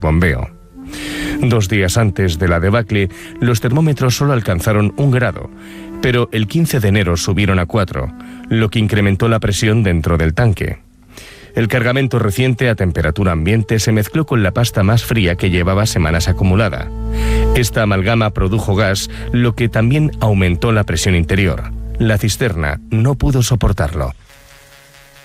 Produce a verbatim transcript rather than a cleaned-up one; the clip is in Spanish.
bombeo. Dos días antes de la debacle, los termómetros solo alcanzaron un grado, pero el quince de enero subieron a cuatro, lo que incrementó la presión dentro del tanque. El cargamento reciente a temperatura ambiente se mezcló con la pasta más fría que llevaba semanas acumulada. Esta amalgama produjo gas, lo que también aumentó la presión interior. La cisterna no pudo soportarlo.